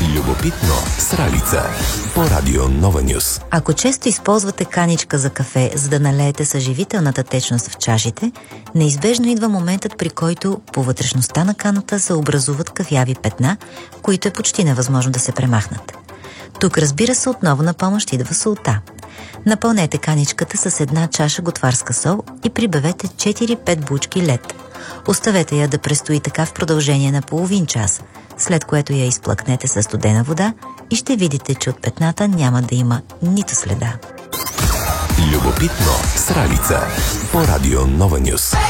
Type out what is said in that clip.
Любопитно с Ралица по Радио Нова Нюс. Ако често използвате каничка за кафе, за да налеете съживителната течност в чашите, неизбежно идва моментът, при който по вътрешността на каната се образуват кафяви петна, които е почти невъзможно да се премахнат. Тук, разбира се, отново на помощ идва солта. Напълнете каничката с една чаша готварска сол и прибавете 4-5 бучки лед. Оставете я да престои така в продължение на половин час, след което я изплъкнете със студена вода и ще видите, че от петната няма да има нито следа. Любопитно с Ралица по Радио Нова Нюс.